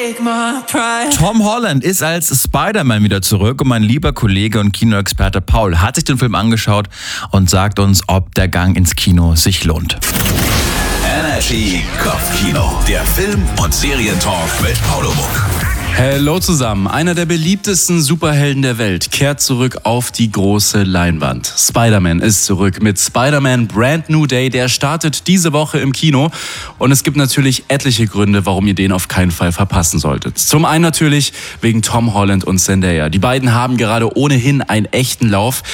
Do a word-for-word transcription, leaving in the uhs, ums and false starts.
Tom Holland ist als Spider-Man wieder zurück und mein lieber Kollege und Kinoexperte Paul hat sich den Film angeschaut und sagt uns, ob der Gang ins Kino sich lohnt. Energy Kopfkino, der Film- und Serientalk mit Paulo Muck. Hallo zusammen. Einer der beliebtesten Superhelden der Welt kehrt zurück auf die große Leinwand. Spider-Man ist zurück mit Spider-Man Brand New Day. Der startet diese Woche im Kino. Und es gibt natürlich etliche Gründe, warum ihr den auf keinen Fall verpassen solltet. Zum einen natürlich wegen Tom Holland und Zendaya. Die beiden haben gerade ohnehin einen echten Lauf.